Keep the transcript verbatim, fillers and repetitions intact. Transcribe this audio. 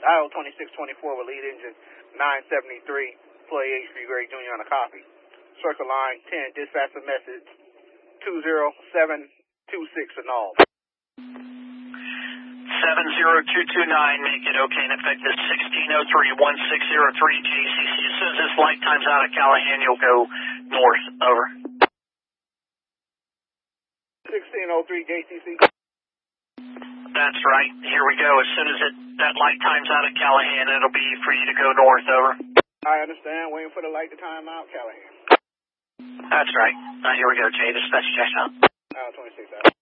I O twenty-six twenty-four with lead engine nine seventy-three, employee H P Gray Junior on a copy. Circle line ten, dispatch a message two zero seven two six and all. seven zero two two nine, make it okay and effective sixteen oh three, one six zero three J C C. As soon as this light time's out of Callahan, you'll go north, over. sixteen oh three J C C. That's right. Here we go. As soon as it, that light time's out of Callahan, it'll be for you to go north, over. I understand. Waiting for the light to time out, Callahan. That's right. Uh, here we go, Jay. Dispatch check out. I O twenty-six out.